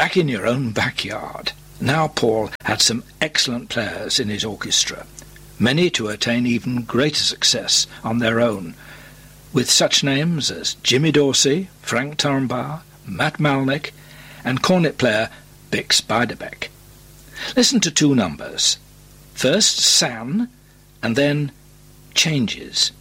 back in your own backyard. Now Paul had some excellent players in his orchestra, many to attain even greater success on their own, with such names as Jimmy Dorsey, Frank Turnbaugh, Matt Malnick, and cornet player Bix Beiderbecke. Listen to two numbers. First San, and then Changes.